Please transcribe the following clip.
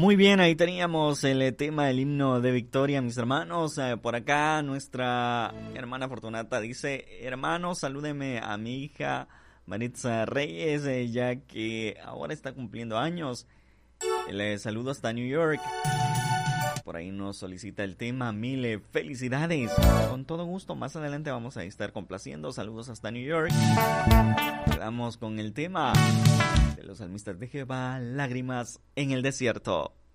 Muy bien, ahí teníamos el tema del himno de victoria, mis hermanos. Por acá nuestra hermana Fortunata dice: hermanos, salúdeme a mi hija Maritza Reyes, ya que ahora está cumpliendo años. Le saludo hasta New York. Por ahí nos solicita el tema. Mil felicidades. Con todo gusto, más adelante vamos a estar complaciendo. Saludos hasta New York. Quedamos con el tema de los salmistas de Jehová, lágrimas en el desierto.